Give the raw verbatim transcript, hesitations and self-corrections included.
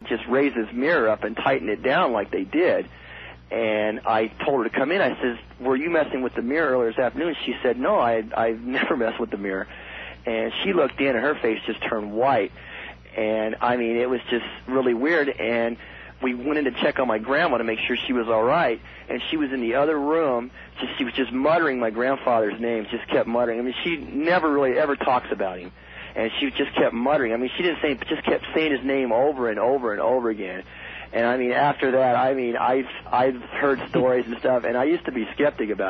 just raise his mirror up and tighten it down like they did. And I told her to come in. I says, were you messing with the mirror earlier this afternoon? She said, no, I, I've never messed with the mirror. And she looked in, and her face just turned white. And, I mean, it was just really weird. And we went in to check on my grandma to make sure she was all right. And she was in the other room. Just, she was just muttering my grandfather's name, just kept muttering. I mean, she never really ever talks about him. And she just kept muttering. I mean, she didn't say, just kept saying his name over and over and over again. And, I mean, after that, I mean, I've, I've heard stories and stuff, and I used to be skeptic about it.